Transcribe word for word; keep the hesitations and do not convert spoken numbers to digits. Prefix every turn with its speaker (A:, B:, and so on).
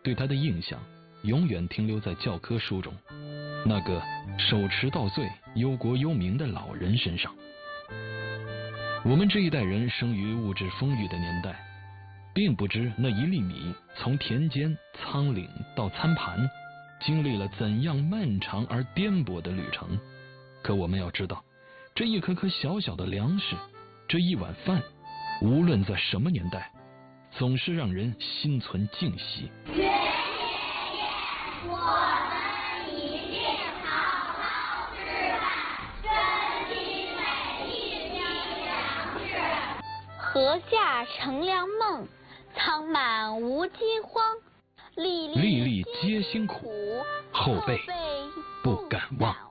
A: 对他的印象永远停留在教科书中那个手持稻穗、忧国忧民的老人身上。我们这一代人生于物质丰裕的年代，并不知那一粒米从田间、仓廪到餐盘，经历了怎样漫长而颠簸的旅程。可我们要知道，这一颗颗小小的粮食，这一碗饭，无论在什么年代，总是让人心存敬惜。
B: 爷爷爷，我们一定好好吃饭，珍惜每一粒粮食。
C: 禾下乘凉梦，仓满无饥荒。粒
A: 粒粒皆辛苦，后辈不敢忘。